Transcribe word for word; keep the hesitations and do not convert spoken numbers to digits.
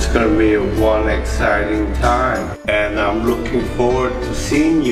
It's gonna be a one exciting time, and I'm looking forward to seeing you.